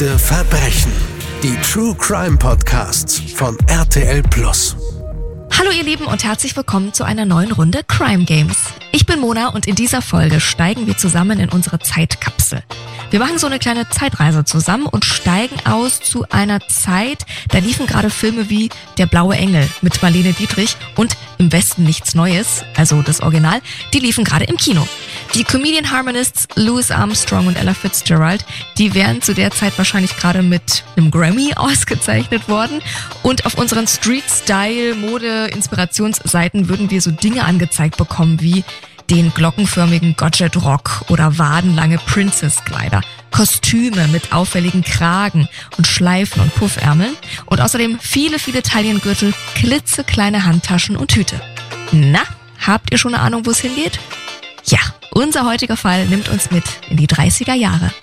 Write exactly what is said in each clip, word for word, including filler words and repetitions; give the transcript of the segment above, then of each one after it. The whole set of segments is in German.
Echte Verbrechen. Die True Crime Podcasts von R T L Plus. Hallo ihr Lieben und herzlich willkommen zu einer neuen Runde Crime Games. Ich bin Mona und in dieser Folge steigen wir zusammen in unsere Zeitkapsel. Wir machen so eine kleine Zeitreise zusammen und steigen aus zu einer Zeit, da liefen gerade Filme wie Der blaue Engel mit Marlene Dietrich und Im Westen nichts Neues, also das Original, die liefen gerade im Kino. Die Comedian Harmonists Louis Armstrong und Ella Fitzgerald, die wären zu der Zeit wahrscheinlich gerade mit einem Grammy ausgezeichnet worden. Und auf unseren Street-Style-Mode-Inspirationsseiten würden wir so Dinge angezeigt bekommen wie den glockenförmigen Gotchet-Rock oder wadenlange Princess-Kleider, Kostüme mit auffälligen Kragen und Schleifen und Puffärmeln und außerdem viele, viele Taillengürtel, klitzekleine Handtaschen und Hüte. Na, habt ihr schon eine Ahnung, wo es hingeht? Ja, unser heutiger Fall nimmt uns mit in die dreißiger Jahre.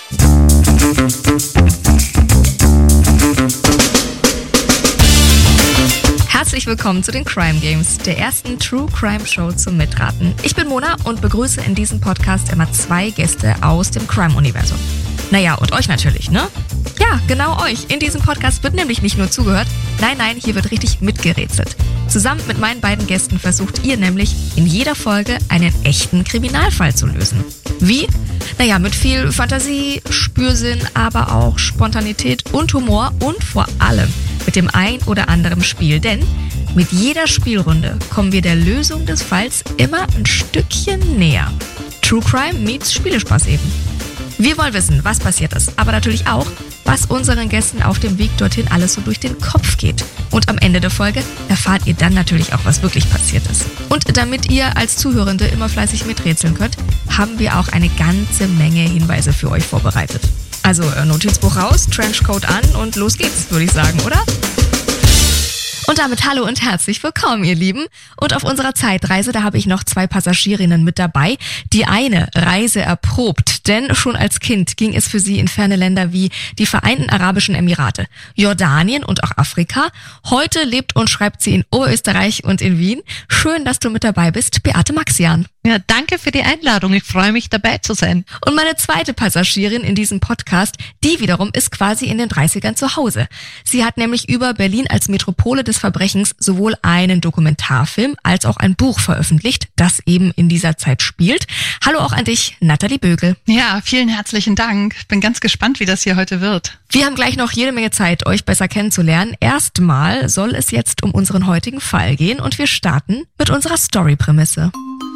Herzlich willkommen zu den Crime Games, der ersten True Crime Show zum Mitraten. Ich bin Mona und begrüße in diesem Podcast immer zwei Gäste aus dem Crime-Universum. Naja, und euch natürlich, ne? Ja, genau euch. In diesem Podcast wird nämlich nicht nur zugehört, nein, nein, hier wird richtig mitgerätselt. Zusammen mit meinen beiden Gästen versucht ihr nämlich in jeder Folge einen echten Kriminalfall zu lösen. Wie? Naja, mit viel Fantasie, Spürsinn, aber auch Spontanität und Humor und vor allem mit dem ein oder anderen Spiel. Denn mit jeder Spielrunde kommen wir der Lösung des Falls immer ein Stückchen näher. True Crime meets Spielespaß eben. Wir wollen wissen, was passiert ist, aber natürlich auch, was unseren Gästen auf dem Weg dorthin alles so durch den Kopf geht. Und am Ende der Folge erfahrt ihr dann natürlich auch, was wirklich passiert ist. Und damit ihr als Zuhörende immer fleißig miträtseln könnt, haben wir auch eine ganze Menge Hinweise für euch vorbereitet. Also Notizbuch raus, Trenchcoat an und los geht's, würde ich sagen, oder? Und damit hallo und herzlich willkommen, ihr Lieben. Und auf unserer Zeitreise, da habe ich noch zwei Passagierinnen mit dabei. Die eine Reise erprobt, denn schon als Kind ging es für sie in ferne Länder wie die Vereinten Arabischen Emirate, Jordanien und auch Afrika. Heute lebt und schreibt sie in Oberösterreich und in Wien. Schön, dass du mit dabei bist, Beate Maxian. Ja, danke für die Einladung. Ich freue mich, dabei zu sein. Und meine zweite Passagierin in diesem Podcast, die wiederum ist quasi in den dreißigern zu Hause. Sie hat nämlich über Berlin als Metropole des Verbrechens sowohl einen Dokumentarfilm als auch ein Buch veröffentlicht, das eben in dieser Zeit spielt. Hallo auch an dich, Nathalie Bögel. Ja, vielen herzlichen Dank. Bin ganz gespannt, wie das hier heute wird. Wir haben gleich noch jede Menge Zeit, euch besser kennenzulernen. Erstmal soll es jetzt um unseren heutigen Fall gehen und wir starten mit unserer Story-Prämisse.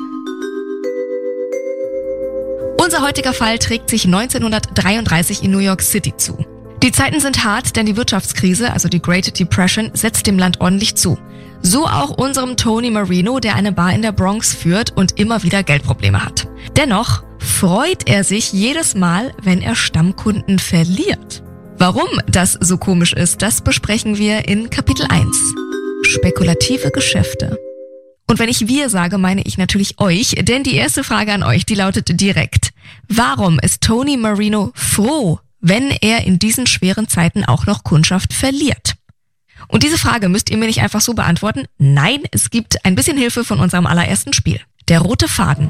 Unser heutiger Fall trägt sich neunzehnhundertdreiunddreißig in New York City zu. Die Zeiten sind hart, denn die Wirtschaftskrise, also die Great Depression, setzt dem Land ordentlich zu. So auch unserem Tony Marino, der eine Bar in der Bronx führt und immer wieder Geldprobleme hat. Dennoch freut er sich jedes Mal, wenn er Stammkunden verliert. Warum das so komisch ist, das besprechen wir in Kapitel eins. Spekulative Geschäfte. Und wenn ich wir sage, meine ich natürlich euch, denn die erste Frage an euch, die lautet direkt: Warum ist Tony Marino froh, wenn er in diesen schweren Zeiten auch noch Kundschaft verliert? Und diese Frage müsst ihr mir nicht einfach so beantworten. Nein, es gibt ein bisschen Hilfe von unserem allerersten Spiel. Der rote Faden.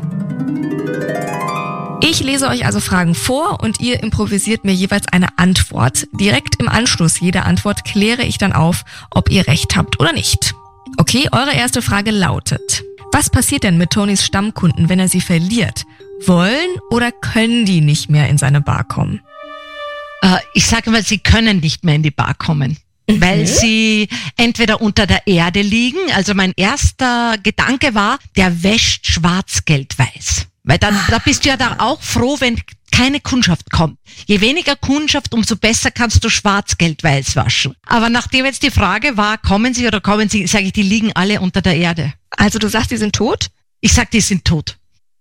Ich lese euch also Fragen vor und ihr improvisiert mir jeweils eine Antwort. Direkt im Anschluss jeder Antwort kläre ich dann auf, ob ihr recht habt oder nicht. Okay, eure erste Frage lautet: Was passiert denn mit Tonys Stammkunden, wenn er sie verliert? Wollen oder können die nicht mehr in seine Bar kommen? Äh, ich sage mal, sie können nicht mehr in die Bar kommen, mhm. weil sie entweder unter der Erde liegen. Also mein erster Gedanke war, der wäscht Schwarzgeld weiß. Weil dann, da bist du ja da auch froh, wenn keine Kundschaft kommt. Je weniger Kundschaft, umso besser kannst du Schwarzgeld weiß waschen. Aber nachdem jetzt die Frage war, kommen sie oder kommen sie, sage ich, die liegen alle unter der Erde. Also du sagst, die sind tot? Ich sag, die sind tot.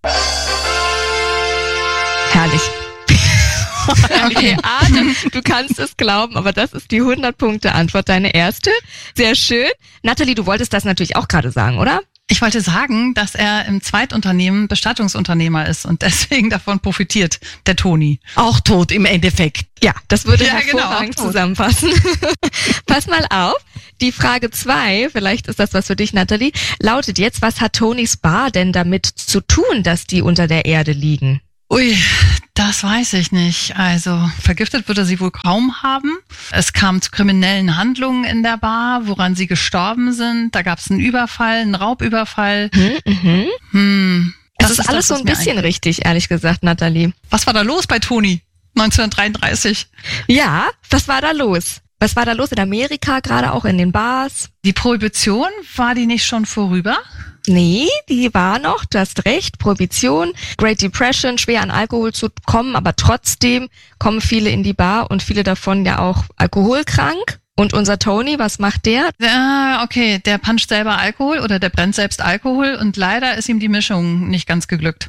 Herrlich. Okay, Adam, du kannst es glauben, aber das ist die hundert-Punkte-Antwort, deine erste. Sehr schön. Nathalie, du wolltest das natürlich auch gerade sagen, oder? Ich wollte sagen, dass er im Zweitunternehmen Bestattungsunternehmer ist und deswegen davon profitiert, der Toni. Auch tot im Endeffekt. Ja, das würde ja, hervorragend genau, zusammenpassen. Pass mal auf, die Frage zwei, vielleicht ist das was für dich, Nathalie, lautet jetzt: Was hat Tonys Bar denn damit zu tun, dass die unter der Erde liegen? Ui, das weiß ich nicht. Also vergiftet wird er sie wohl kaum haben. Es kam zu kriminellen Handlungen in der Bar, woran sie gestorben sind. Da gab es einen Überfall, einen Raubüberfall. Hm, mhm. Hm, Das, das ist alles das, so ein was mir bisschen einfällt. richtig, ehrlich gesagt, Nathalie. Was war da los bei Toni neunzehnhundertdreiunddreißig? Ja, was war da los? Was war da los in Amerika, gerade auch in den Bars? Die Prohibition, war die nicht schon vorüber? Nee, die war noch, du hast recht, Prohibition, Great Depression, schwer an Alkohol zu kommen, aber trotzdem kommen viele in die Bar und viele davon ja auch alkoholkrank. Und unser Tony, was macht der? Ja, okay, der puncht selber Alkohol oder der brennt selbst Alkohol und leider ist ihm die Mischung nicht ganz geglückt.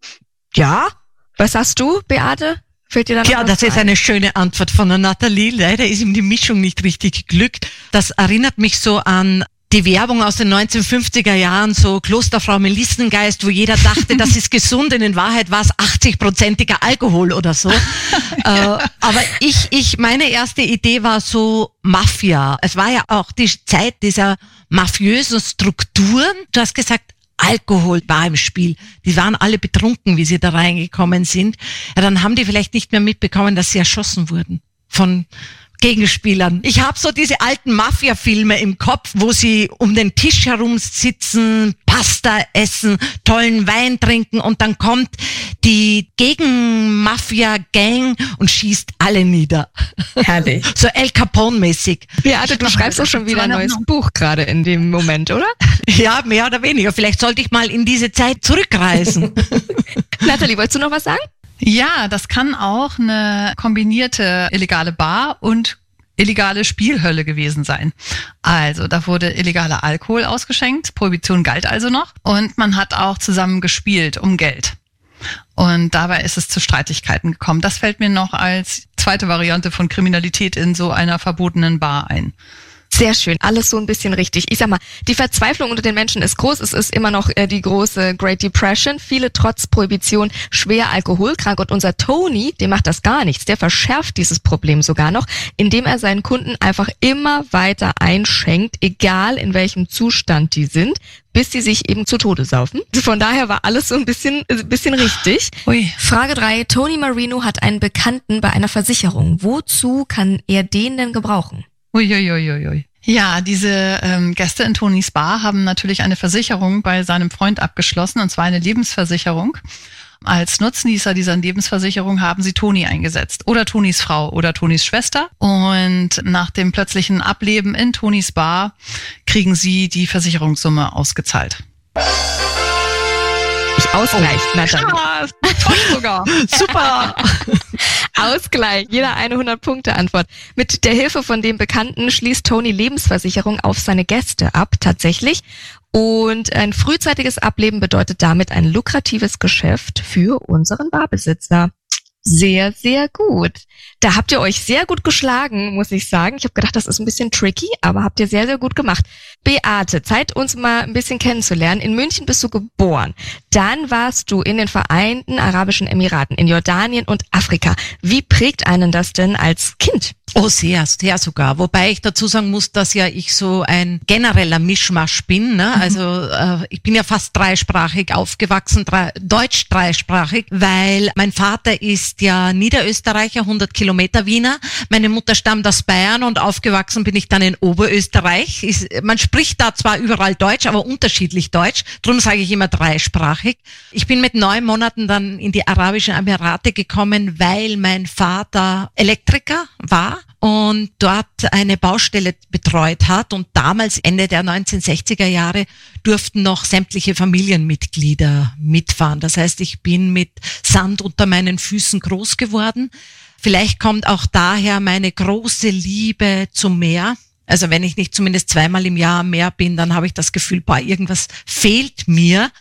Ja? Was sagst du, Beate? Fällt dir da noch Ja, was das ist ein? eine schöne Antwort von der Nathalie. Leider ist ihm die Mischung nicht richtig geglückt. Das erinnert mich so an die Werbung aus den neunzehnhundertfünfziger Jahren, so Klosterfrau Melissengeist, wo jeder dachte, das ist gesund. Und in Wahrheit war es achtzig-prozentiger Alkohol oder so. äh, aber ich, ich, meine erste Idee war so Mafia. Es war ja auch die Zeit dieser mafiösen Strukturen. Du hast gesagt, Alkohol war im Spiel. Die waren alle betrunken, wie sie da reingekommen sind. Ja, dann haben die vielleicht nicht mehr mitbekommen, dass sie erschossen wurden von Gegenspielern. Ich habe so diese alten Mafia-Filme im Kopf, wo sie um den Tisch herum sitzen, Pasta essen, tollen Wein trinken und dann kommt die Gegen-Mafia-Gang und schießt alle nieder. Herrlich. So El Capone-mäßig. Beate, du schreibst doch schon wieder ein neues Buch gerade in dem Moment, oder? Ja, mehr oder weniger. Vielleicht sollte ich mal in diese Zeit zurückreisen. Nathalie, wolltest du noch was sagen? Ja, das kann auch eine kombinierte illegale Bar und illegale Spielhölle gewesen sein. Also da wurde illegaler Alkohol ausgeschenkt, Prohibition galt also noch und man hat auch zusammen gespielt um Geld. Und dabei ist es zu Streitigkeiten gekommen. Das fällt mir noch als zweite Variante von Kriminalität in so einer verbotenen Bar ein. Sehr schön, alles so ein bisschen richtig. Ich sag mal, die Verzweiflung unter den Menschen ist groß. Es ist immer noch äh, die große Great Depression. Viele trotz Prohibition schwer alkoholkrank. Und unser Tony, dem macht das gar nichts. Der verschärft dieses Problem sogar noch, indem er seinen Kunden einfach immer weiter einschenkt, egal in welchem Zustand die sind, bis sie sich eben zu Tode saufen. Von daher war alles so ein bisschen, ein bisschen richtig. Ui. Frage drei. Tony Marino hat einen Bekannten bei einer Versicherung. Wozu kann er den denn gebrauchen? Uiuiuiui. Ja, diese ähm, Gäste in Tonys Bar haben natürlich eine Versicherung bei seinem Freund abgeschlossen, und zwar eine Lebensversicherung. Als Nutznießer dieser Lebensversicherung haben sie Toni eingesetzt oder Tonis Frau oder Tonis Schwester. Und nach dem plötzlichen Ableben in Tonys Bar kriegen sie die Versicherungssumme ausgezahlt. Ausgleich, Oh. Nathalie. Ja, toll sogar. Super. Ausgleich, jeder eine hundert-Punkte-Antwort. Mit der Hilfe von dem Bekannten schließt Tony Lebensversicherung auf seine Gäste ab, tatsächlich. Und ein frühzeitiges Ableben bedeutet damit ein lukratives Geschäft für unseren Barbesitzer. Sehr, sehr gut. Da habt ihr euch sehr gut geschlagen, muss ich sagen. Ich habe gedacht, das ist ein bisschen tricky, aber habt ihr sehr, sehr gut gemacht. Beate, Zeit, uns mal ein bisschen kennenzulernen. In München bist du geboren. Dann warst du in den Vereinten Arabischen Emiraten, in Jordanien und Afrika. Wie prägt einen das denn als Kind? Oh, sehr, sehr sogar. Wobei ich dazu sagen muss, dass ja ich so ein genereller Mischmasch bin. Ne? Also äh, ich bin ja fast dreisprachig aufgewachsen, drei, deutsch dreisprachig, weil mein Vater ist ja Niederösterreicher, hundert Kilometer Wiener. Meine Mutter stammt aus Bayern und aufgewachsen bin ich dann in Oberösterreich. Ist, man spricht da zwar überall Deutsch, aber unterschiedlich Deutsch. Darum sage ich immer dreisprachig. Ich bin mit neun Monaten dann in die Arabischen Emirate gekommen, weil mein Vater Elektriker war und dort eine Baustelle betreut hat. Und damals, Ende der neunzehnhundertsechziger Jahre, durften noch sämtliche Familienmitglieder mitfahren. Das heißt, ich bin mit Sand unter meinen Füßen groß geworden. Vielleicht kommt auch daher meine große Liebe zum Meer. Also wenn ich nicht zumindest zweimal im Jahr am Meer bin, dann habe ich das Gefühl, boah, irgendwas fehlt mir.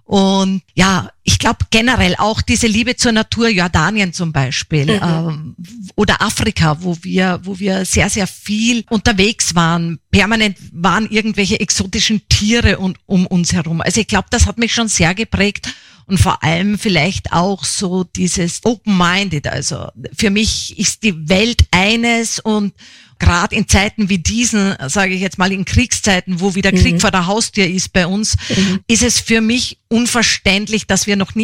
Und ja, ich glaube generell auch diese Liebe zur Natur, Jordanien zum Beispiel, mhm. ähm, oder Afrika, wo wir, wo wir sehr, sehr viel unterwegs waren. Permanent waren irgendwelche exotischen Tiere und, um uns herum. Also ich glaube, das hat mich schon sehr geprägt. Und vor allem vielleicht auch so dieses Open-Minded. Also für mich ist die Welt eines, und gerade in Zeiten wie diesen, sage ich jetzt mal in Kriegszeiten, wo wieder Krieg mhm. vor der Haustür ist bei uns, mhm. ist es für mich unverständlich, dass wir noch nicht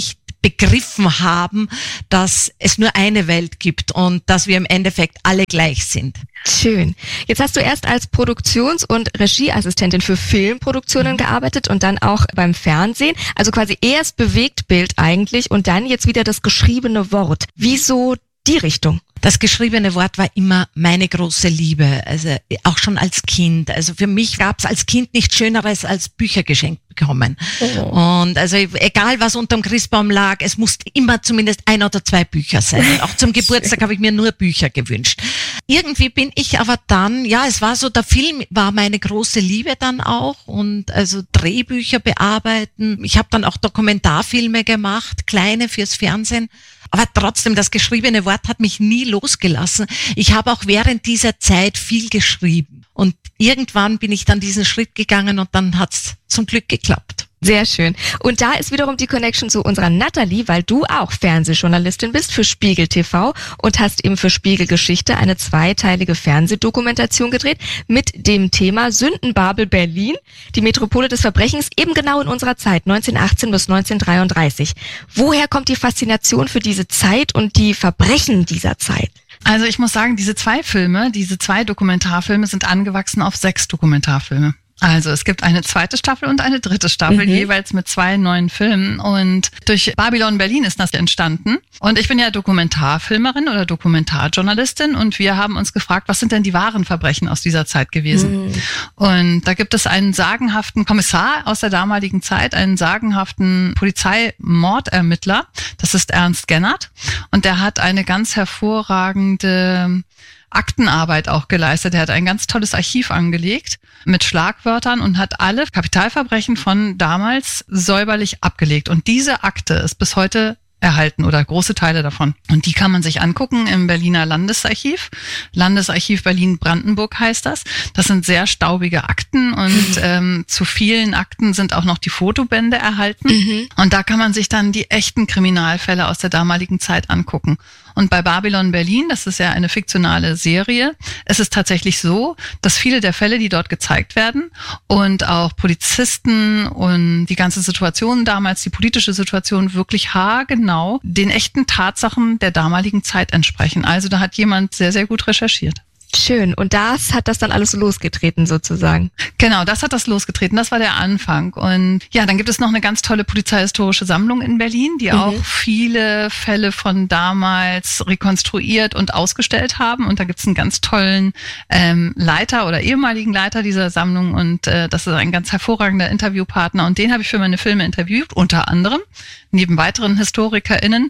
begriffen haben, dass es nur eine Welt gibt und dass wir im Endeffekt alle gleich sind. Schön. Jetzt hast du erst als Produktions- und Regieassistentin für Filmproduktionen gearbeitet und dann auch beim Fernsehen. Also quasi erst Bewegtbild eigentlich und dann jetzt wieder das geschriebene Wort. Wieso die Richtung? Das geschriebene Wort war immer meine große Liebe, also auch schon als Kind. Also für mich gab es als Kind nichts Schöneres als Bücher geschenkt bekommen. Oh. Und also egal was unterm Christbaum lag, es musste immer zumindest ein oder zwei Bücher sein. Und auch zum Geburtstag habe ich mir nur Bücher gewünscht. Irgendwie bin ich aber dann, ja, es war so, der Film war meine große Liebe dann auch und also Drehbücher bearbeiten. Ich habe dann auch Dokumentarfilme gemacht, kleine fürs Fernsehen. Aber trotzdem, das geschriebene Wort hat mich nie losgelassen. Ich habe auch während dieser Zeit viel geschrieben. Und irgendwann bin ich dann diesen Schritt gegangen und dann hat's zum Glück geklappt. Sehr schön. Und da ist wiederum die Connection zu unserer Nathalie, weil du auch Fernsehjournalistin bist für Spiegel T V und hast eben für Spiegel Geschichte eine zweiteilige Fernsehdokumentation gedreht mit dem Thema Sündenbabel Berlin, die Metropole des Verbrechens, eben genau in unserer Zeit, neunzehnhundertachtzehn bis neunzehnhundertdreiunddreißig. Woher kommt die Faszination für diese Zeit und die Verbrechen dieser Zeit? Also ich muss sagen, diese zwei Filme, diese zwei Dokumentarfilme sind angewachsen auf sechs Dokumentarfilme. Also es gibt eine zweite Staffel und eine dritte Staffel, mhm. jeweils mit zwei neuen Filmen. Und durch Babylon Berlin ist das entstanden. Und ich bin ja Dokumentarfilmerin oder Dokumentarjournalistin und wir haben uns gefragt, was sind denn die wahren Verbrechen aus dieser Zeit gewesen? Mhm. Und da gibt es einen sagenhaften Kommissar aus der damaligen Zeit, einen sagenhaften Polizeimordermittler. Das ist Ernst Gennert. Und der hat eine ganz hervorragende Aktenarbeit auch geleistet. Er hat ein ganz tolles Archiv angelegt mit Schlagwörtern und hat alle Kapitalverbrechen von damals säuberlich abgelegt. Und diese Akte ist bis heute erhalten oder große Teile davon. Und die kann man sich angucken im Berliner Landesarchiv. Landesarchiv Berlin-Brandenburg heißt das. Das sind sehr staubige Akten und ähm, zu vielen Akten sind auch noch die Fotobände erhalten. Mhm. Und da kann man sich dann die echten Kriminalfälle aus der damaligen Zeit angucken. Und bei Babylon Berlin, das ist ja eine fiktionale Serie, es ist tatsächlich so, dass viele der Fälle, die dort gezeigt werden und auch Polizisten und die ganze Situation damals, die politische Situation wirklich haargenau den echten Tatsachen der damaligen Zeit entsprechen. Also da hat jemand sehr, sehr gut recherchiert. Schön. Und das hat das dann alles losgetreten sozusagen? Genau, das hat das losgetreten. Das war der Anfang. Und ja, dann gibt es noch eine ganz tolle polizeihistorische Sammlung in Berlin, die mhm. auch viele Fälle von damals rekonstruiert und ausgestellt haben. Und da gibt es einen ganz tollen ähm, Leiter oder ehemaligen Leiter dieser Sammlung. Und äh, das ist ein ganz hervorragender Interviewpartner. Und den habe ich für meine Filme interviewt, unter anderem, neben weiteren HistorikerInnen.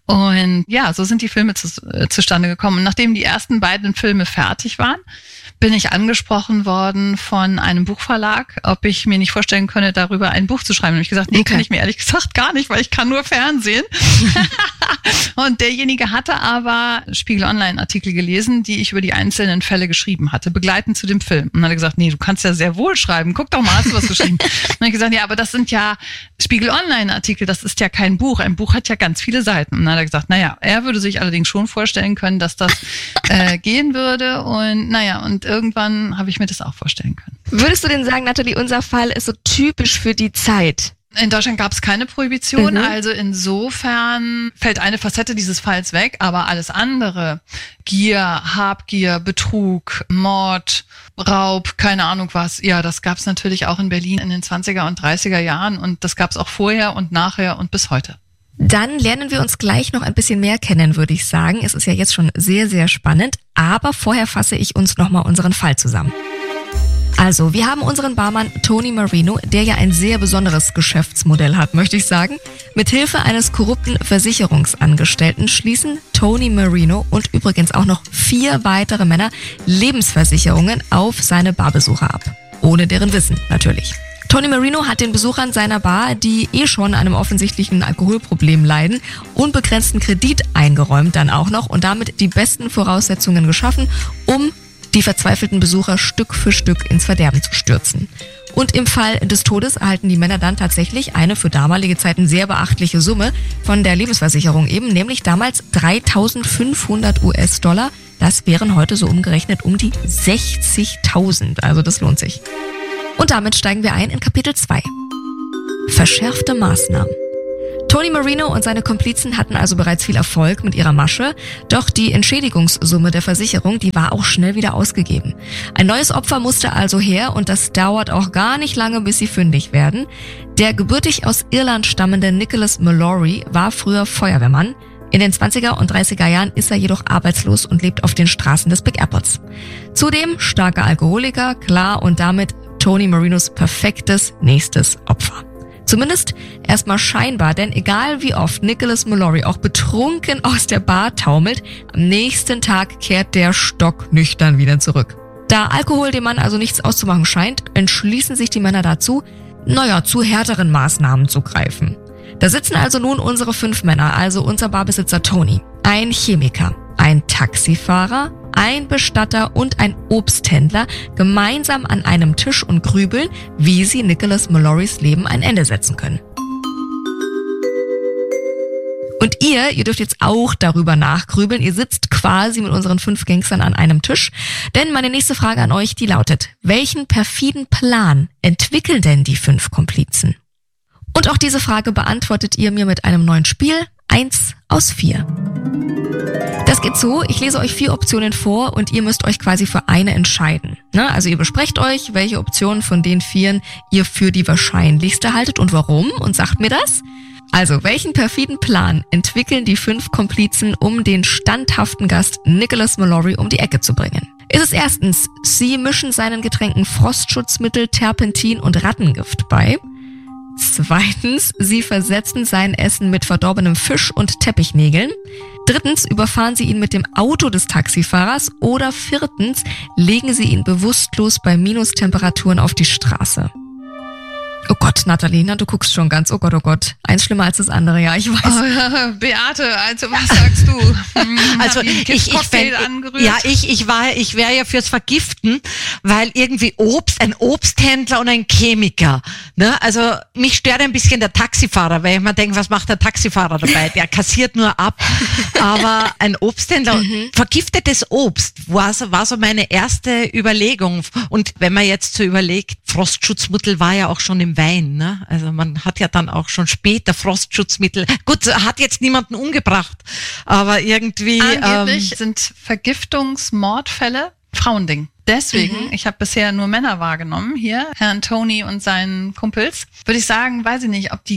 Und ja, so sind die Filme zu, äh, zustande gekommen. Und nachdem die ersten beiden Filme fertig waren, bin ich angesprochen worden von einem Buchverlag, ob ich mir nicht vorstellen könne, darüber ein Buch zu schreiben. Und ich gesagt, nee, okay. kann ich mir ehrlich gesagt gar nicht, weil ich kann nur Fernsehen. Und derjenige hatte aber Spiegel Online-Artikel gelesen, die ich über die einzelnen Fälle geschrieben hatte, begleitend zu dem Film. Und dann hat er gesagt, nee, du kannst ja sehr wohl schreiben. Guck doch mal, hast du was geschrieben? Und dann habe ich gesagt, ja, aber das sind ja Spiegel Online-Artikel, das ist ja kein Buch. Ein Buch hat ja ganz viele Seiten. Und dann hat er gesagt, naja, er würde sich allerdings schon vorstellen können, dass das äh, gehen würde. Und naja, und irgendwann habe ich mir das auch vorstellen können. Würdest du denn sagen, Nathalie, unser Fall ist so typisch für die Zeit? In Deutschland gab es keine Prohibition, Mhm. also insofern fällt eine Facette dieses Falls weg, aber alles andere, Gier, Habgier, Betrug, Mord, Raub, keine Ahnung was, ja, das gab es natürlich auch in Berlin in den zwanziger und dreißiger Jahren und das gab es auch vorher und nachher und bis heute. Dann lernen wir uns gleich noch ein bisschen mehr kennen, würde ich sagen. Es ist ja jetzt schon sehr, sehr spannend, aber vorher fasse ich uns nochmal unseren Fall zusammen. Also, wir haben unseren Barmann Tony Marino, der ja ein sehr besonderes Geschäftsmodell hat, möchte ich sagen. Mit Hilfe eines korrupten Versicherungsangestellten schließen Tony Marino und übrigens auch noch vier weitere Männer Lebensversicherungen auf seine Barbesucher ab. Ohne deren Wissen, natürlich. Tony Marino hat den Besuchern seiner Bar, die eh schon an einem offensichtlichen Alkoholproblem leiden, unbegrenzten Kredit eingeräumt dann auch noch und damit die besten Voraussetzungen geschaffen, um die verzweifelten Besucher Stück für Stück ins Verderben zu stürzen. Und im Fall des Todes erhalten die Männer dann tatsächlich eine für damalige Zeiten sehr beachtliche Summe von der Lebensversicherung eben, nämlich damals dreitausendfünfhundert US-Dollar. Das wären heute so umgerechnet um die sechzigtausend, also das lohnt sich. Und damit steigen wir ein in Kapitel zwei. Verschärfte Maßnahmen. Tony Marino und seine Komplizen hatten also bereits viel Erfolg mit ihrer Masche, doch die Entschädigungssumme der Versicherung, die war auch schnell wieder ausgegeben. Ein neues Opfer musste also her und das dauert auch gar nicht lange, bis sie fündig werden. Der gebürtig aus Irland stammende Nicholas Mallory war früher Feuerwehrmann. In den zwanziger und dreißiger Jahren ist er jedoch arbeitslos und lebt auf den Straßen des Big Apples. Zudem starker Alkoholiker, klar, und damit Tony Marinos perfektes nächstes Opfer. Zumindest erstmal scheinbar, denn egal wie oft Nicholas Mallory auch betrunken aus der Bar taumelt, am nächsten Tag kehrt der stocknüchtern wieder zurück. Da Alkohol dem Mann also nichts auszumachen scheint, entschließen sich die Männer dazu, naja, zu härteren Maßnahmen zu greifen. Da sitzen also nun unsere fünf Männer, also unser Barbesitzer Tony, ein Chemiker, ein Taxifahrer, ein Bestatter und ein Obsthändler gemeinsam an einem Tisch und grübeln, wie sie Nicholas Mallorys Leben ein Ende setzen können. Und ihr, ihr dürft jetzt auch darüber nachgrübeln. Ihr sitzt quasi mit unseren fünf Gangstern an einem Tisch. Denn meine nächste Frage an euch, die lautet, welchen perfiden Plan entwickeln denn die fünf Komplizen? Und auch diese Frage beantwortet ihr mir mit einem neuen Spiel, eins aus vier. Das geht so, ich lese euch vier Optionen vor und ihr müsst euch quasi für eine entscheiden. Ne? Also ihr besprecht euch, welche Optionen von den vieren ihr für die wahrscheinlichste haltet und warum, und sagt mir das. Also, welchen perfiden Plan entwickeln die fünf Komplizen, um den standhaften Gast Nicholas Mallory um die Ecke zu bringen? Ist es erstens, sie mischen seinen Getränken Frostschutzmittel, Terpentin und Rattengift bei? Zweitens, sie versetzen sein Essen mit verdorbenem Fisch und Teppichnägeln. Drittens, überfahren sie ihn mit dem Auto des Taxifahrers. Oder viertens, legen sie ihn bewusstlos bei Minustemperaturen auf die Straße. Oh Gott, Natalina, du guckst schon ganz, oh Gott, oh Gott. Eins schlimmer als das andere, ja, ich weiß. Oh, Beate, also was sagst du? Also ich, ich, fänd, ja, ich, ich war, ich wäre ja fürs Vergiften, weil irgendwie Obst, ein Obsthändler und ein Chemiker, ne? Also mich stört ein bisschen der Taxifahrer, weil ich mir denke, was macht der Taxifahrer dabei? Der kassiert nur ab. Aber ein Obsthändler, mhm. vergiftetes Obst war so, war so meine erste Überlegung. Und wenn man jetzt so überlegt, Frostschutzmittel war ja auch schon im Wein, ne? Also man hat ja dann auch schon später Frostschutzmittel. Gut, hat jetzt niemanden umgebracht, aber irgendwie angeblich ähm, sind Vergiftungsmordfälle Frauending. Deswegen, mhm. ich habe bisher nur Männer wahrgenommen hier, Herrn Tony und seinen Kumpels. Würde ich sagen, weiß ich nicht, ob die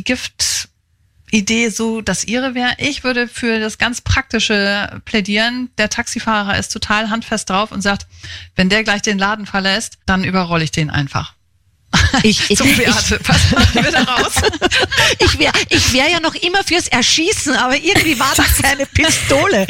Giftidee so das ihre wäre. Ich würde für das ganz Praktische plädieren. Der Taxifahrer ist total handfest drauf und sagt, wenn der gleich den Laden verlässt, dann überrolle ich den einfach. Ich, ich, Zum Beate, was machen wir da raus? Ich wäre ich wär ja noch immer fürs Erschießen, aber irgendwie war das keine Pistole.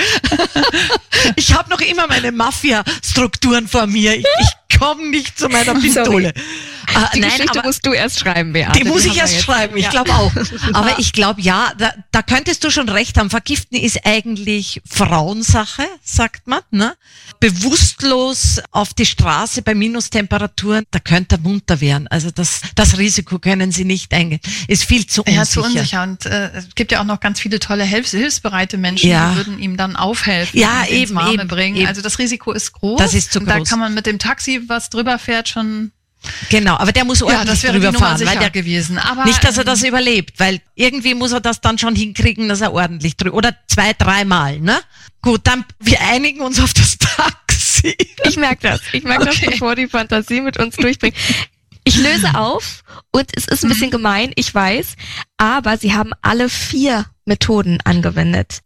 Ich habe noch immer meine Mafia-Strukturen vor mir. Ich, ich komme nicht zu meiner Pistole. Uh, die nein, Geschichte aber musst du erst schreiben, Beate. Die, die muss ich erst schreiben, ich ja. glaube auch. Aber ich glaube, ja, da, da könntest du schon recht haben. Vergiften ist eigentlich Frauensache, sagt man, ne? Bewusstlos auf die Straße bei Minustemperaturen, da könnte er munter werden. Also das, das Risiko können sie nicht eingehen. Ist viel zu unsicher. Ja, zu unsicher. Und äh, es gibt ja auch noch ganz viele tolle Hilfs- hilfsbereite Menschen, ja. die würden ihm dann aufhelfen ja, und eben, ins Warme eben, bringen. eben. Also das Risiko ist groß. Das ist zu groß. Und da kann man mit dem Taxi, was drüber fährt, schon... Genau, aber der muss ordentlich ja, das wäre drüber die Nummer fahren, sicher weil der gewesen. Aber nicht, dass er das ähm, überlebt, weil irgendwie muss er das dann schon hinkriegen, dass er ordentlich drüber oder zwei, dreimal, ne? Gut, dann wir einigen uns auf das Taxi. Ich merke das, ich merke okay. das, bevor die Fantasie mit uns durchbringt. Ich löse auf und es ist ein bisschen gemein, ich weiß, aber sie haben alle vier Methoden angewendet.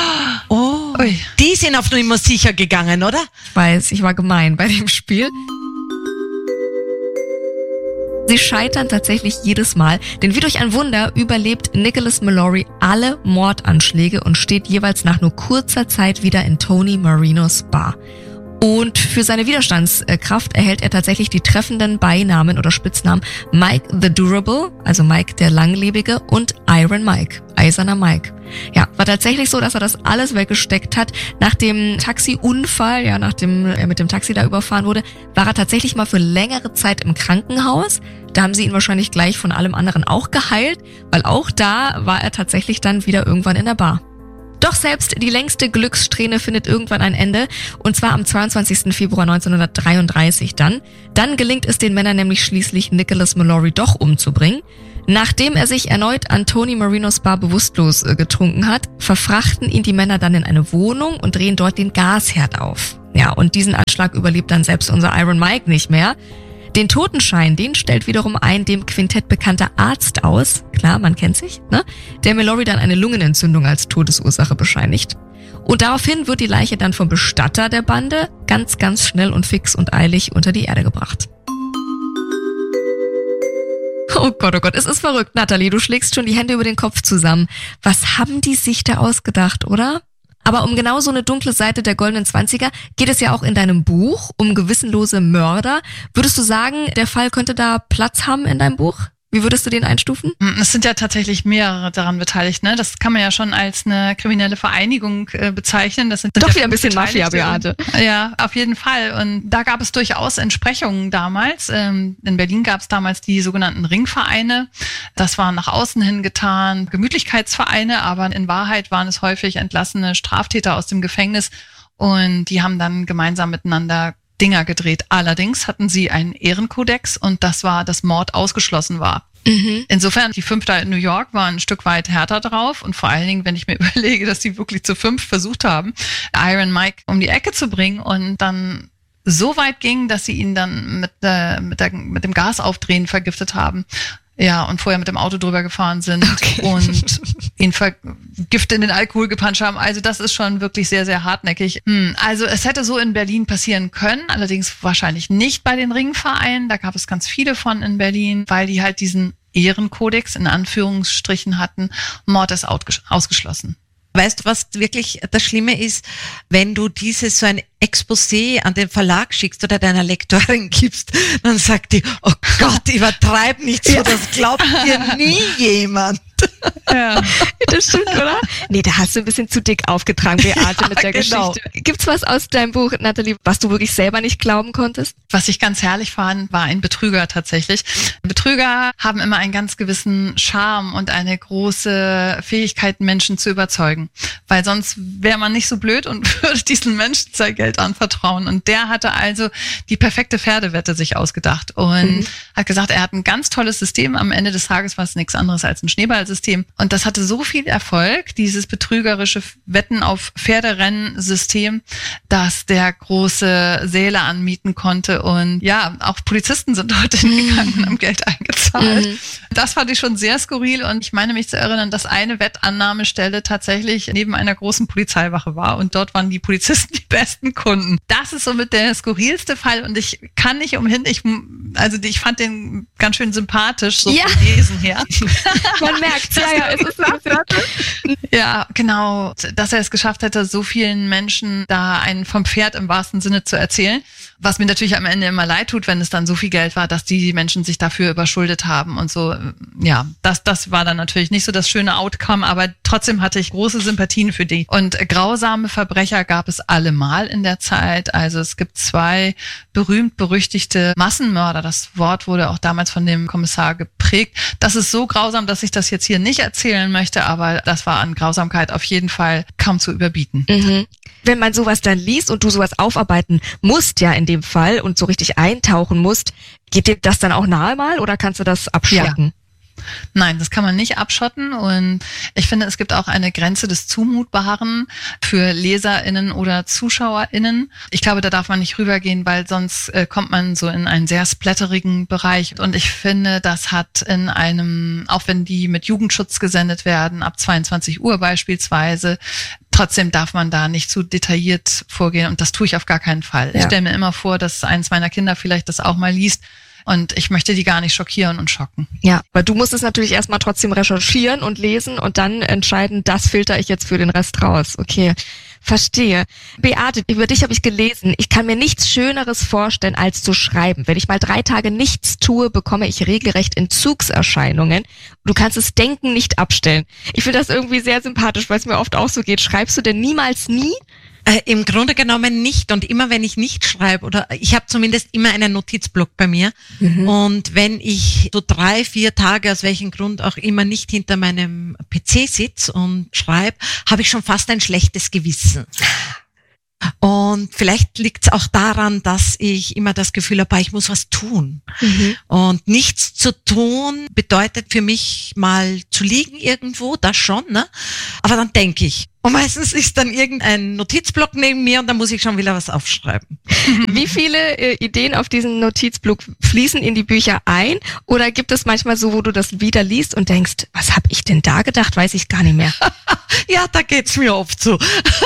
Oh, Ui. Die sind auf Nummer sicher gegangen, oder? Ich weiß, ich war gemein bei dem Spiel. Sie scheitern tatsächlich jedes Mal, denn wie durch ein Wunder überlebt Nicholas Mallory alle Mordanschläge und steht jeweils nach nur kurzer Zeit wieder in Tony Marinos Bar. Und für seine Widerstandskraft erhält er tatsächlich die treffenden Beinamen oder Spitznamen Mike the Durable, also Mike der Langlebige, und Iron Mike, Eiserner Mike. Ja, war tatsächlich so, dass er das alles weggesteckt hat. Nach dem Taxiunfall, ja, nachdem er mit dem Taxi da überfahren wurde, war er tatsächlich mal für längere Zeit im Krankenhaus. Da haben sie ihn wahrscheinlich gleich von allem anderen auch geheilt, weil auch da war er tatsächlich dann wieder irgendwann in der Bar. Doch selbst die längste Glückssträhne findet irgendwann ein Ende, und zwar am zweiundzwanzigsten Februar neunzehnhundertdreiunddreißig dann. Dann gelingt es den Männern nämlich schließlich, Nicholas Mallory doch umzubringen. Nachdem er sich erneut an Tony Marinos Bar bewusstlos äh, getrunken hat, verfrachten ihn die Männer dann in eine Wohnung und drehen dort den Gasherd auf. Ja, und diesen Anschlag überlebt dann selbst unser Iron Mike nicht mehr. Den Totenschein, den stellt wiederum ein dem Quintett bekannter Arzt aus, klar, man kennt sich, ne? Der Mallory dann eine Lungenentzündung als Todesursache bescheinigt. Und daraufhin wird die Leiche dann vom Bestatter der Bande ganz, ganz schnell und fix und eilig unter die Erde gebracht. Oh Gott, oh Gott, es ist verrückt, Nathalie, du schlägst schon die Hände über den Kopf zusammen. Was haben die sich da ausgedacht, oder? Aber um genau so eine dunkle Seite der goldenen Zwanziger geht es ja auch in deinem Buch, um gewissenlose Mörder. Würdest du sagen, der Fall könnte da Platz haben in deinem Buch? Wie würdest du den einstufen? Es sind ja tatsächlich mehrere daran beteiligt, ne? Das kann man ja schon als eine kriminelle Vereinigung äh, bezeichnen. Das sind Doch ja wieder ein bisschen Mafia, Beate. Ja, auf jeden Fall. Und da gab es durchaus Entsprechungen damals. Ähm, in Berlin gab es damals die sogenannten Ringvereine. Das waren nach außen hin getan Gemütlichkeitsvereine, aber in Wahrheit waren es häufig entlassene Straftäter aus dem Gefängnis. Und die haben dann gemeinsam miteinander Dinger gedreht. Allerdings hatten sie einen Ehrenkodex, und das war, dass Mord ausgeschlossen war. Mhm. Insofern, die fünf da in New York waren ein Stück weit härter drauf, und vor allen Dingen, wenn ich mir überlege, dass sie wirklich zu fünf versucht haben, Iron Mike um die Ecke zu bringen, und dann so weit ging, dass sie ihn dann mit, äh, mit, der, mit dem Gasaufdrehen vergiftet haben. Ja, und vorher mit dem Auto drüber gefahren sind okay. und ihn Gift in den Alkohol gepanscht haben. Also das ist schon wirklich sehr, sehr hartnäckig. Hm, also es hätte so in Berlin passieren können, allerdings wahrscheinlich nicht bei den Ringvereinen. Da gab es ganz viele von in Berlin, weil die halt diesen Ehrenkodex in Anführungsstrichen hatten. Mord ist ausgeschlossen. Weißt du, was wirklich das Schlimme ist, wenn du dieses so ein Exposé an den Verlag schickst oder deiner Lektorin gibst, dann sagt die, oh Gott, übertreib nicht so, das glaubt dir nie jemand. Ja. Das stimmt, oder? Nee, da hast du ein bisschen zu dick aufgetragen, Beate, ja, mit der genau. Geschichte. Gibt's was aus deinem Buch, Nathalie, was du wirklich selber nicht glauben konntest? Was ich ganz herrlich fand, war ein Betrüger tatsächlich. Betrüger haben immer einen ganz gewissen Charme und eine große Fähigkeit, Menschen zu überzeugen. Weil sonst wäre man nicht so blöd und würde diesen Menschen sein Geld anvertrauen. Und der hatte also die perfekte Pferdewette sich ausgedacht und mhm. hat gesagt, er hat ein ganz tolles System. Am Ende des Tages war es nichts anderes als ein Schneeballsystem. Und das hatte so viel Erfolg, dieses betrügerische Wetten auf Pferderennensystem, dass der große Säle anmieten konnte. Und ja, auch Polizisten sind heute hingegangen und haben Geld eingezahlt. Mhm. Das fand ich schon sehr skurril. Und ich meine mich zu erinnern, dass eine Wettannahmestelle tatsächlich neben einer großen Polizeiwache war. Und dort waren die Polizisten die besten Kunden. Das ist somit der skurrilste Fall. Und ich kann nicht umhin, ich, also ich fand den ganz schön sympathisch, so ja. vom Lesen her. Man merkt, ja, ja, es ist ja, genau, dass er es geschafft hätte, so vielen Menschen da einen vom Pferd im wahrsten Sinne zu erzählen. Was mir natürlich am Ende immer leid tut, wenn es dann so viel Geld war, dass die Menschen sich dafür überschuldet haben und so. Ja, das, das war dann natürlich nicht so das schöne Outcome, aber trotzdem hatte ich große Sympathien für die. Und grausame Verbrecher gab es allemal in der Zeit. Also es gibt zwei berühmt-berüchtigte Massenmörder. Das Wort wurde auch damals von dem Kommissar geprägt. Das ist so grausam, dass ich das jetzt hier nicht erzählen möchte, aber das war an Grausamkeit auf jeden Fall kaum zu überbieten. Mhm. Wenn man sowas dann liest und du sowas aufarbeiten musst, ja in dem Fall, und so richtig eintauchen musst, geht dir das dann auch nahe mal oder kannst du das abschotten? Ja. Nein, das kann man nicht abschotten, und ich finde, es gibt auch eine Grenze des Zumutbaren für LeserInnen oder ZuschauerInnen. Ich glaube, da darf man nicht rübergehen, weil sonst äh, kommt man so in einen sehr splatterigen Bereich, und ich finde, das hat in einem, auch wenn die mit Jugendschutz gesendet werden, ab zweiundzwanzig Uhr beispielsweise, trotzdem darf man da nicht zu detailliert vorgehen, und das tue ich auf gar keinen Fall. Ja. Ich stelle mir immer vor, dass eins meiner Kinder vielleicht das auch mal liest, und ich möchte die gar nicht schockieren und schocken. Ja, weil du musst es natürlich erstmal trotzdem recherchieren und lesen und dann entscheiden, das filter ich jetzt für den Rest raus. Okay, verstehe. Beate, über dich habe ich gelesen. Ich kann mir nichts Schöneres vorstellen, als zu schreiben. Wenn ich mal drei Tage nichts tue, bekomme ich regelrecht Entzugserscheinungen. Du kannst das Denken nicht abstellen. Ich finde das irgendwie sehr sympathisch, weil es mir oft auch so geht. Schreibst du denn niemals nie? Äh, Im Grunde genommen nicht. Und immer wenn ich nicht schreibe, oder ich habe zumindest immer einen Notizblock bei mir. Mhm. Und wenn ich so drei, vier Tage, aus welchem Grund auch immer, nicht hinter meinem P C sitze und schreibe, habe ich schon fast ein schlechtes Gewissen. Und vielleicht liegt es auch daran, dass ich immer das Gefühl habe, ich muss was tun. Mhm. Und nichts zu tun bedeutet für mich mal zu liegen irgendwo, das schon, ne? Aber dann denke ich. Und meistens ist dann irgendein Notizblock neben mir und dann muss ich schon wieder was aufschreiben. Wie viele äh, Ideen auf diesen Notizblock fließen in die Bücher ein? Oder gibt es manchmal so, wo du das wieder liest und denkst, was habe ich denn da gedacht, weiß ich gar nicht mehr? Ja, da geht's mir oft so.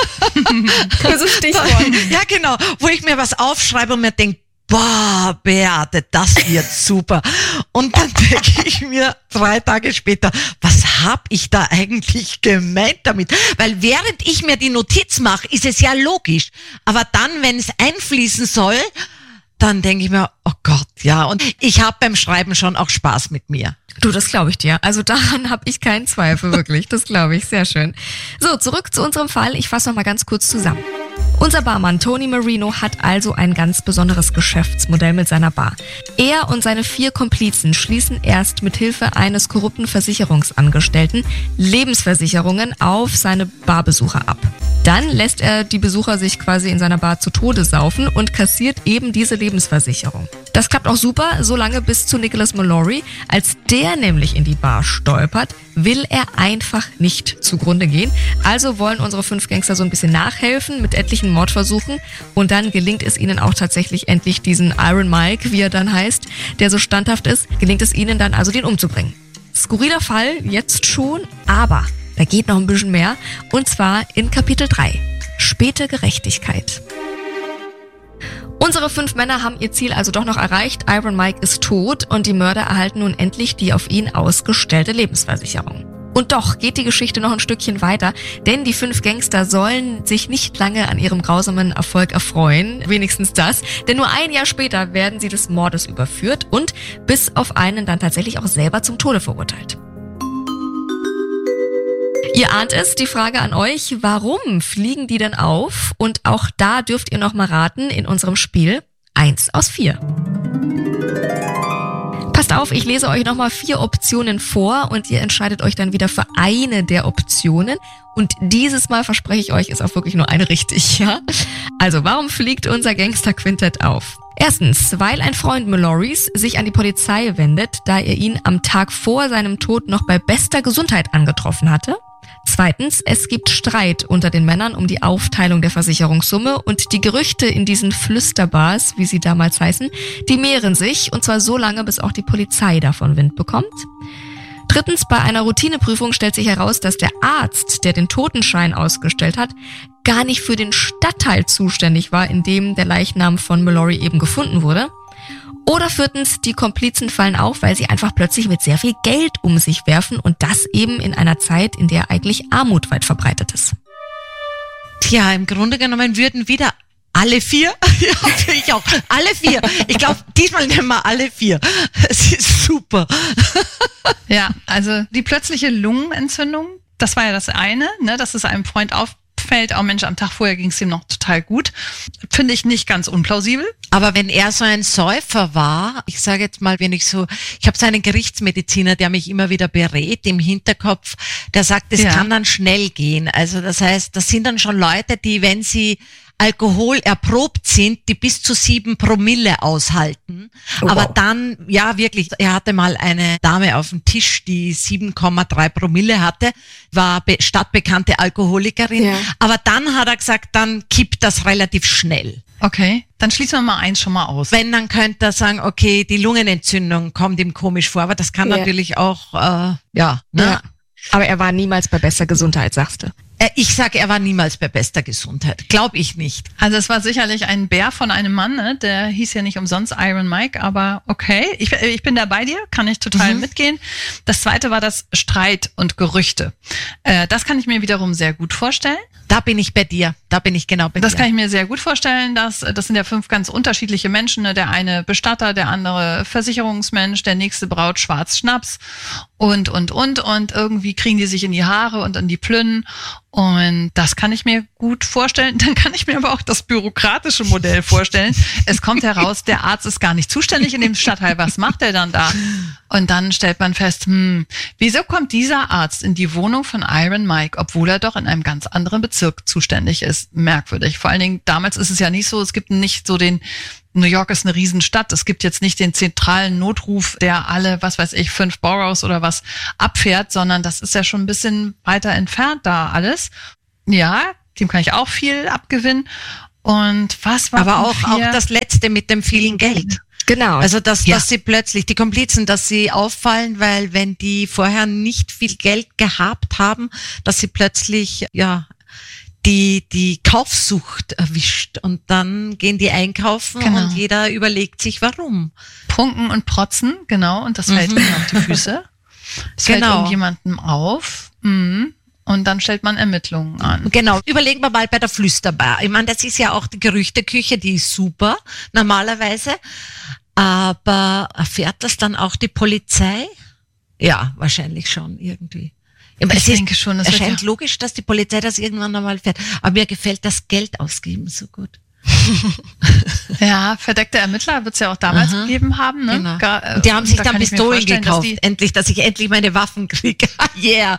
Das ist Stichwort. Ja, genau, wo ich mir was aufschreibe und mir denke, boah, Beate, das wird super. Und dann denke ich mir drei Tage später, was hab ich da eigentlich gemeint damit? Weil während ich mir die Notiz mache, ist es ja logisch. Aber dann, wenn es einfließen soll, dann denke ich mir, oh Gott, ja. Und ich habe beim Schreiben schon auch Spaß mit mir. Du, das glaube ich dir. Also daran habe ich keinen Zweifel, wirklich. Das glaube ich. Sehr schön. So, zurück zu unserem Fall. Ich fasse noch mal ganz kurz zusammen. Unser Barmann Tony Marino hat also ein ganz besonderes Geschäftsmodell mit seiner Bar. Er und seine vier Komplizen schließen erst mit Hilfe eines korrupten Versicherungsangestellten Lebensversicherungen auf seine Barbesucher ab. Dann lässt er die Besucher sich quasi in seiner Bar zu Tode saufen und kassiert eben diese Lebensversicherung. Das klappt auch super, solange bis zu Nicholas Mallory. Als der nämlich in die Bar stolpert, will er einfach nicht zugrunde gehen. Also wollen unsere fünf Gangster so ein bisschen nachhelfen mit etlichen Mordversuchen und dann gelingt es ihnen auch tatsächlich endlich diesen Iron Mike, wie er dann heißt, der so standhaft ist, gelingt es ihnen dann also, den umzubringen. Skurriler Fall, jetzt schon, aber da geht noch ein bisschen mehr und zwar in Kapitel drei, späte Gerechtigkeit. Unsere fünf Männer haben ihr Ziel also doch noch erreicht. Iron Mike ist tot und die Mörder erhalten nun endlich die auf ihn ausgestellte Lebensversicherung. Und doch geht die Geschichte noch ein Stückchen weiter, denn die fünf Gangster sollen sich nicht lange an ihrem grausamen Erfolg erfreuen, wenigstens das, denn nur ein Jahr später werden sie des Mordes überführt und bis auf einen dann tatsächlich auch selber zum Tode verurteilt. Ihr ahnt es, die Frage an euch, warum fliegen die denn auf? Und auch da dürft ihr noch mal raten in unserem Spiel eins aus vier. Passt auf, ich lese euch noch mal vier Optionen vor und ihr entscheidet euch dann wieder für eine der Optionen. Und dieses Mal verspreche ich euch, ist auch wirklich nur eine richtig, ja? Also, warum fliegt unser Gangster-Quintett auf? Erstens, weil ein Freund Mallorys sich an die Polizei wendet, da er ihn am Tag vor seinem Tod noch bei bester Gesundheit angetroffen hatte. Zweitens, es gibt Streit unter den Männern um die Aufteilung der Versicherungssumme und die Gerüchte in diesen Flüsterbars, wie sie damals heißen, die mehren sich und zwar so lange, bis auch die Polizei davon Wind bekommt. Drittens, bei einer Routineprüfung stellt sich heraus, dass der Arzt, der den Totenschein ausgestellt hat, gar nicht für den Stadtteil zuständig war, in dem der Leichnam von Mallory eben gefunden wurde. Oder viertens, die Komplizen fallen auf, weil sie einfach plötzlich mit sehr viel Geld um sich werfen und das eben in einer Zeit, in der eigentlich Armut weit verbreitet ist. Tja, im Grunde genommen würden wieder alle vier, ja, ich auch, alle vier. Ich glaube, diesmal nehmen wir alle vier. Es ist super. Ja, also die plötzliche Lungenentzündung, das war ja das eine, ne, dass es einem Freund auf fällt, auch Mensch, am Tag vorher ging es ihm noch total gut. Finde ich nicht ganz unplausibel. Aber wenn er so ein Säufer war, ich sage jetzt mal, wenn ich so, ich habe so einen Gerichtsmediziner, der mich immer wieder berät im Hinterkopf, der sagt, es ja. kann dann schnell gehen. Also das heißt, das sind dann schon Leute, die, wenn sie Alkohol erprobt sind, die bis zu sieben Promille aushalten. Oh, aber wow. dann, ja wirklich, er hatte mal eine Dame auf dem Tisch, die sieben Komma drei Promille hatte, war be- stadtbekannte Alkoholikerin. Ja. Aber dann hat er gesagt, dann kippt das relativ schnell. Okay, dann schließen wir mal eins schon mal aus. Wenn, dann könnte er sagen, okay, die Lungenentzündung kommt ihm komisch vor, aber das kann ja. natürlich auch, äh, ja, ne? Ja. Aber er war niemals bei bester Gesundheit, sagst du? Ich sage, er war niemals bei bester Gesundheit. Glaube ich nicht. Also es war sicherlich ein Bär von einem Mann, ne? Der hieß ja nicht umsonst Iron Mike, aber okay, ich, ich bin da bei dir, kann ich total mhm. mitgehen. Das zweite war das Streit und Gerüchte. Äh, das kann ich mir wiederum sehr gut vorstellen. Da bin ich bei dir, da bin ich genau bei das dir. Das kann ich mir sehr gut vorstellen, dass, das sind ja fünf ganz unterschiedliche Menschen, ne? Der eine Bestatter, der andere Versicherungsmensch, der nächste braut Schwarz Schnaps und, und, und, und irgendwie kriegen die sich in die Haare und in die Plünnen. Und das kann ich mir gut vorstellen. Dann kann ich mir aber auch das bürokratische Modell vorstellen. Es kommt heraus, der Arzt ist gar nicht zuständig in dem Stadtteil. Was macht er dann da? Und dann stellt man fest, hm, wieso kommt dieser Arzt in die Wohnung von Iron Mike, obwohl er doch in einem ganz anderen Bezirk zuständig ist? Merkwürdig. Vor allen Dingen, damals ist es ja nicht so, es gibt nicht so den, New York ist eine Riesenstadt. Es gibt jetzt nicht den zentralen Notruf, der alle, was weiß ich, fünf Boroughs oder was abfährt, sondern das ist ja schon ein bisschen weiter entfernt da alles. Ja, dem kann ich auch viel abgewinnen. Und was war Aber auch, vier? auch das Letzte mit dem vielen Geld. Genau. Also, dass, Ja. dass sie plötzlich, die Komplizen, dass sie auffallen, weil wenn die vorher nicht viel Geld gehabt haben, dass sie plötzlich, ja, die, die Kaufsucht erwischt und dann gehen die einkaufen Genau. und jeder überlegt sich, warum. Prunken und Protzen, genau, und das fällt Mhm. ihnen auf die Füße. Es fällt Genau. irgendjemandem auf, mhm. und dann stellt man Ermittlungen an. Genau, überlegen wir mal bei der Flüsterbar. Ich meine, das ist ja auch die Gerüchteküche, die ist super, normalerweise. Aber erfährt das dann auch die Polizei? Ja, wahrscheinlich schon irgendwie. Aber Ich es ist- denke schon, das wird erscheint ja- logisch, dass die Polizei das irgendwann einmal fährt. Aber mir gefällt das Geld ausgeben so gut. Ja, verdeckte Ermittler wird es ja auch damals Aha. gegeben haben. Ne? Genau. Gar, äh, Und die haben sich da dann kann ich mir Pistolen vorstellen, dass gekauft, die- endlich, dass ich endlich meine Waffen kriege. Yeah.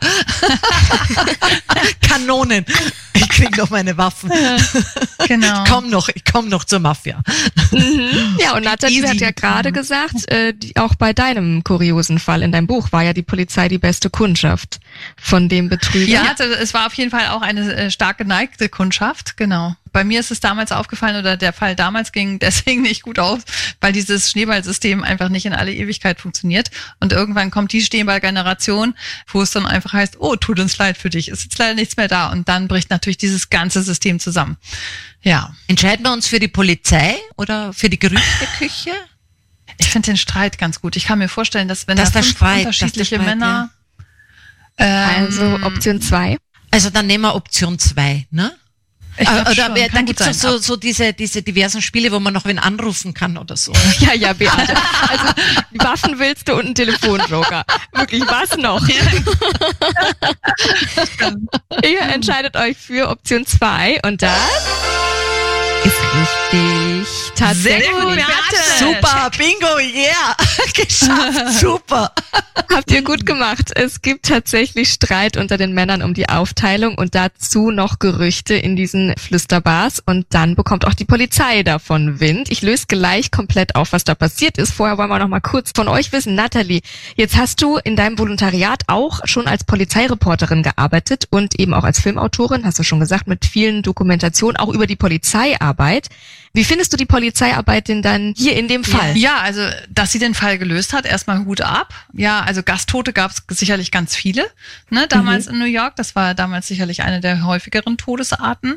Kanonen. Ich krieg noch meine Waffen. Genau. Ich komm noch, ich komm noch zur Mafia. Ja, und Nathalie Easy. hat ja gerade gesagt, äh, die, auch bei deinem kuriosen Fall in deinem Buch war ja die Polizei die beste Kundschaft von dem Betrüger. Ja, also es war auf jeden Fall auch eine äh, stark geneigte Kundschaft, genau. Bei mir ist es damals aufgefallen, oder der Fall damals ging deswegen nicht gut aus, weil dieses Schneeballsystem einfach nicht in alle Ewigkeit funktioniert. Und irgendwann kommt die Schneeballgeneration, wo es dann einfach heißt, oh, tut uns leid für dich, ist jetzt leider nichts mehr da. Und dann bricht natürlich dieses ganze System zusammen. Ja, Entscheiden wir uns für die Polizei oder für die Gerüchteküche? ich finde den Streit ganz gut. Ich kann mir vorstellen, dass wenn Dass da der fünf Streit, dass der unterschiedliche Streit, Männer... Ähm, Also Option zwei. Also dann nehmen wir Option zwei, ne? ich glaub Oder schon, wer- kann dann gut gibt's doch sein. so, so diese, diese diversen Spiele, wo man noch wen anrufen kann oder so. Ja, ja, Beate. Also Waffen willst du und einen Telefonjoker. Wirklich, was noch? Ihr entscheidet euch für Option zwei und das ist richtig. Tatsächlich. Sehr gut, Beate. Super, Bingo, yeah, geschafft, super. Habt ihr gut gemacht. Es gibt tatsächlich Streit unter den Männern um die Aufteilung und dazu noch Gerüchte in diesen Flüsterbars und dann bekommt auch die Polizei davon Wind. Ich löse gleich komplett auf, was da passiert ist. Vorher wollen wir noch mal kurz von euch wissen. Nathalie, jetzt hast du in deinem Volontariat auch schon als Polizeireporterin gearbeitet und eben auch als Filmautorin, hast du schon gesagt, mit vielen Dokumentationen auch über die Polizeiarbeit. Wie findest du die Polizeiarbeit denn dann hier in dem Fall? Ja, also, dass sie den Fall gelöst hat, erstmal Hut ab. Ja, also Gasttote gab es sicherlich ganz viele, ne, damals in New York. Das war damals sicherlich eine der häufigeren Todesarten.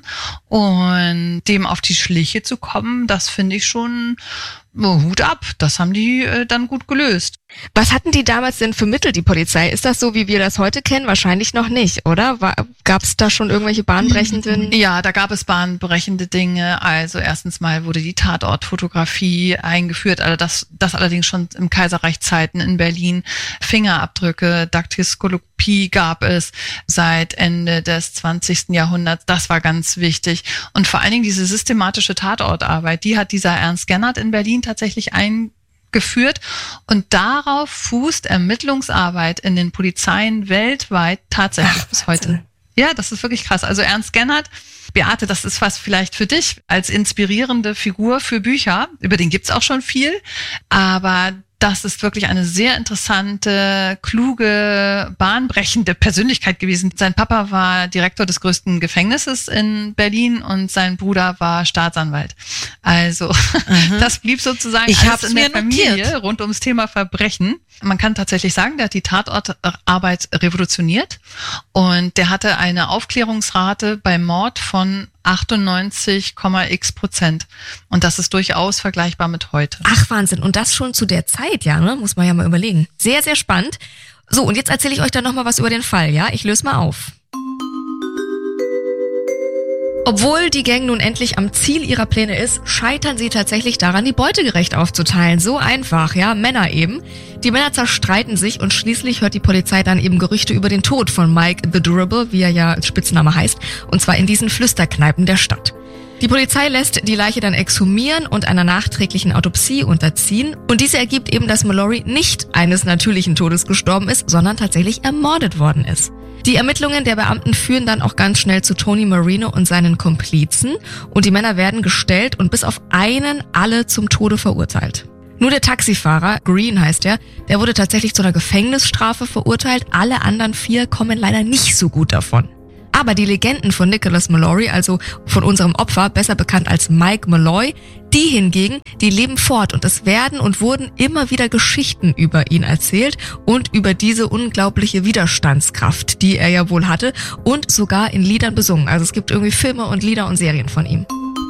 Und dem auf die Schliche zu kommen, das finde ich schon, oh, Hut ab. Das haben die äh, dann gut gelöst. Was hatten die damals denn für Mittel, die Polizei? Ist das so, wie wir das heute kennen? Wahrscheinlich noch nicht, oder? Gab es da schon irgendwelche bahnbrechenden? Ja, da gab es bahnbrechende Dinge. Also erstens mal wurde die Tatortfotografie eingeführt, also das, das allerdings schon im Kaiserreich Zeiten in Berlin. Fingerabdrücke, Daktyskopie gab es seit Ende des zwanzigsten Jahrhunderts. Das war ganz wichtig. Und vor allen Dingen diese systematische Tatortarbeit, die hat dieser Ernst Gennert in Berlin tatsächlich eingeführt. Und darauf fußt Ermittlungsarbeit in den Polizeien weltweit tatsächlich Ach, bis heute. Wahnsinn. Ja, das ist wirklich krass. Also Ernst Gennert, Beate, das ist was vielleicht für dich als inspirierende Figur für Bücher. Über den gibt's auch schon viel, aber das ist wirklich eine sehr interessante, kluge, bahnbrechende Persönlichkeit gewesen. Sein Papa war Direktor des größten Gefängnisses in Berlin und sein Bruder war Staatsanwalt. Also das blieb sozusagen Ich alles hab's in der mir Familie notiert. rund ums Thema Verbrechen. Man kann tatsächlich sagen, der hat die Tatortarbeit revolutioniert und der hatte eine Aufklärungsrate beim Mord von achtundneunzig Komma x Prozent. Und das ist durchaus vergleichbar mit heute. Ach, Wahnsinn. Und das schon zu der Zeit, ja, ne? Muss man ja mal überlegen. Sehr, sehr spannend. So, und jetzt erzähle ich euch dann nochmal was über den Fall, ja? Ich löse mal auf. Obwohl die Gang nun endlich am Ziel ihrer Pläne ist, scheitern sie tatsächlich daran, die Beute gerecht aufzuteilen. So einfach, ja, Männer eben. Die Männer zerstreiten sich und schließlich hört die Polizei dann eben Gerüchte über den Tod von Mike the Durable, wie er ja als Spitzname heißt, und zwar in diesen Flüsterkneipen der Stadt. Die Polizei lässt die Leiche dann exhumieren und einer nachträglichen Autopsie unterziehen und diese ergibt eben, dass Mallory nicht eines natürlichen Todes gestorben ist, sondern tatsächlich ermordet worden ist. Die Ermittlungen der Beamten führen dann auch ganz schnell zu Tony Marino und seinen Komplizen und die Männer werden gestellt und bis auf einen alle zum Tode verurteilt. Nur der Taxifahrer, Green heißt er, der wurde tatsächlich zu einer Gefängnisstrafe verurteilt, alle anderen vier kommen leider nicht so gut davon. Aber die Legenden von Nicholas Mallory, also von unserem Opfer, besser bekannt als Mike Malloy, die hingegen, die leben fort und es werden und wurden immer wieder Geschichten über ihn erzählt und über diese unglaubliche Widerstandskraft, die er ja wohl hatte und sogar in Liedern besungen. Also es gibt irgendwie Filme und Lieder und Serien von ihm.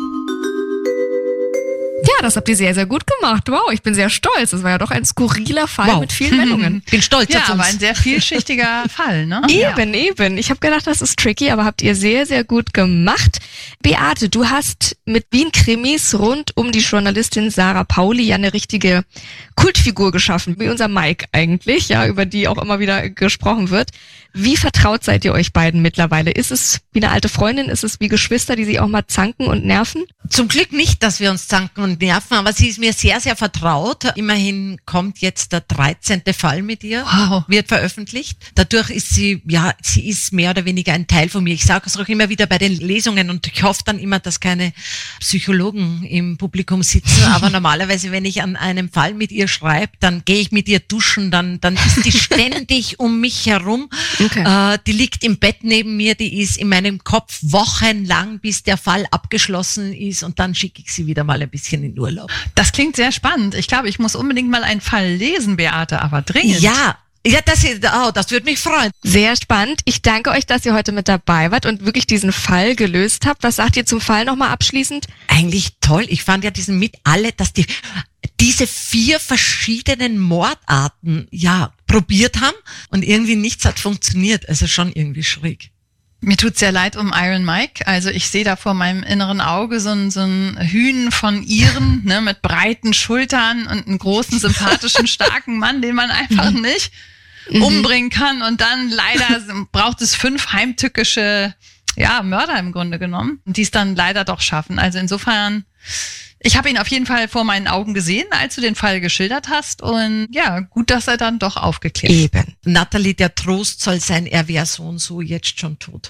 Ja, das habt ihr sehr, sehr gut gemacht. Wow, ich bin sehr stolz. Das war ja doch ein skurriler Fall wow. mit vielen Wendungen. Bin stolz ja, auf uns. Aber ein sehr vielschichtiger Fall, ne? Eben, ja. eben. Ich habe gedacht, das ist tricky, aber habt ihr sehr, sehr gut gemacht. Beate, du hast mit Wien-Krimis rund um die Journalistin Sarah Pauli ja eine richtige Kultfigur geschaffen, wie unser Mike eigentlich, ja, über die auch immer wieder gesprochen wird. Wie vertraut seid ihr euch beiden mittlerweile? Ist es wie eine alte Freundin? Ist es wie Geschwister, die sich auch mal zanken und nerven? Zum Glück nicht, dass wir uns zanken und nerven, aber sie ist mir sehr, sehr vertraut. Immerhin kommt jetzt der dreizehnte Fall mit ihr, wow. wird veröffentlicht. Dadurch ist sie, ja, sie ist mehr oder weniger ein Teil von mir. Ich sage es auch immer wieder bei den Lesungen und ich hoffe dann immer, dass keine Psychologen im Publikum sitzen, aber normalerweise, wenn ich an einem Fall mit ihr schreibe, dann gehe ich mit ihr duschen, dann, dann ist die ständig um mich herum. Okay. Äh, die liegt im Bett neben mir, die ist in meinem Kopf wochenlang, bis der Fall abgeschlossen ist und dann schicke ich sie wieder mal ein bisschen in Urlaub. Das klingt sehr spannend. Ich glaube, ich muss unbedingt mal einen Fall lesen, Beate, aber dringend. Ja, ja, das, oh, das würde mich freuen. Sehr spannend. Ich danke euch, dass ihr heute mit dabei wart und wirklich diesen Fall gelöst habt. Was sagt ihr zum Fall nochmal abschließend? Eigentlich toll. Ich fand ja diesen mit alle, dass die diese vier verschiedenen Mordarten ja probiert haben und irgendwie nichts hat funktioniert. Also schon irgendwie schräg. Mir tut's sehr leid um Iron Mike. Also ich sehe da vor meinem inneren Auge so ein, so ein Hühn von Iren, ne, mit breiten Schultern und einen großen, sympathischen, starken Mann, den man einfach nicht mhm. umbringen kann. Und dann leider braucht es fünf heimtückische, ja, Mörder im Grunde genommen, die es dann leider doch schaffen. Also insofern, ich habe ihn auf jeden Fall vor meinen Augen gesehen, als du den Fall geschildert hast. Und ja, gut, dass er dann doch aufgeklärt ist. Eben. Nathalie, der Trost soll sein, er wäre so und so jetzt schon tot.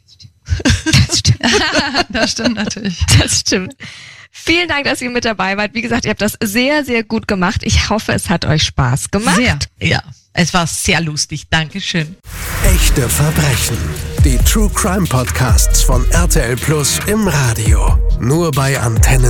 Das stimmt. Das stimmt natürlich. Das stimmt. Vielen Dank, dass ihr mit dabei wart. Wie gesagt, ihr habt das sehr, sehr gut gemacht. Ich hoffe, es hat euch Spaß gemacht. Sehr. Ja, es war sehr lustig. Dankeschön. Echte Verbrechen. Die True Crime Podcasts von R T L Plus im Radio. Nur bei Antenne